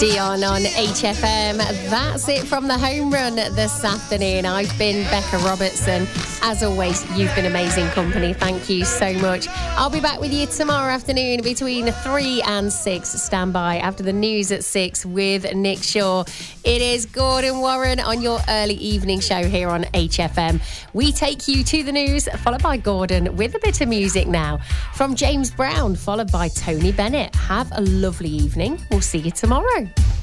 Dion on HFM. That's it from the home run this afternoon. I've been Becca Robertson. As always, you've been amazing company. Thank you so much. I'll be back with you tomorrow afternoon between 3 and 6. Stand by after the news at 6 with Nick Shaw. It is Gordon Warren on your early evening show here on HFM. We take you to the news, followed by Gordon with a bit of music now from James Brown, followed by Tony Bennett. Have a lovely evening. We'll see you tomorrow.